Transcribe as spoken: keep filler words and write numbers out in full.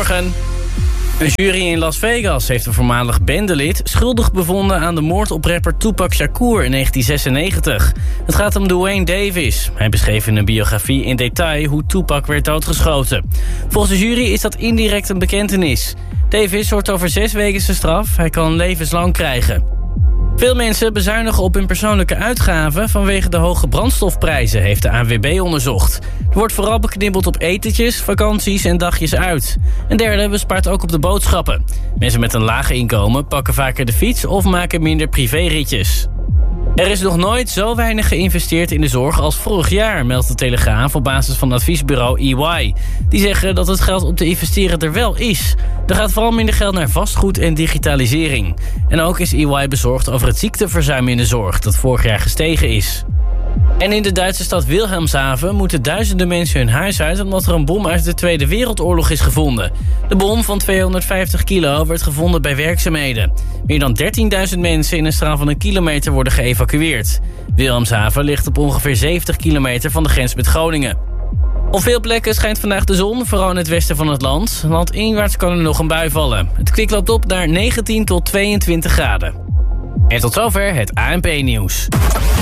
Goedemorgen. Een jury in Las Vegas heeft een voormalig bendelid schuldig bevonden aan de moord op rapper Tupac Shakur in negentien zesennegentig. Het gaat om Duane Davis. Hij beschreef in een biografie in detail hoe Tupac werd doodgeschoten. Volgens de jury is dat indirect een bekentenis. Davis hoort over zes weken zijn straf. Hij kan levenslang krijgen. Veel mensen bezuinigen op hun persoonlijke uitgaven vanwege de hoge brandstofprijzen, heeft de A N W B onderzocht. Er wordt vooral beknibbeld op etentjes, vakanties en dagjes uit. Een derde bespaart ook op de boodschappen. Mensen met een laag inkomen pakken vaker de fiets of maken minder privéritjes. Er is nog nooit zo weinig geïnvesteerd in de zorg als vorig jaar, meldt de Telegraaf op basis van adviesbureau E Y. Die zeggen dat het geld om te investeren er wel is. Er gaat vooral minder geld naar vastgoed en digitalisering. En ook is E Y bezorgd over het ziekteverzuim in de zorg, dat vorig jaar gestegen is. En in de Duitse stad Wilhelmshaven moeten duizenden mensen hun huis uit omdat er een bom uit de Tweede Wereldoorlog is gevonden. De bom van tweehonderdvijftig kilo werd gevonden bij werkzaamheden. Meer dan dertienduizend mensen in een straal van een kilometer worden geëvacueerd. Wilhelmshaven ligt op ongeveer zeventig kilometer van de grens met Groningen. Op veel plekken schijnt vandaag de zon, vooral in het westen van het land. Landinwaarts kan er nog een bui vallen. Het kwik loopt op naar negentien tot tweeëntwintig graden. En tot zover het A N P-nieuws.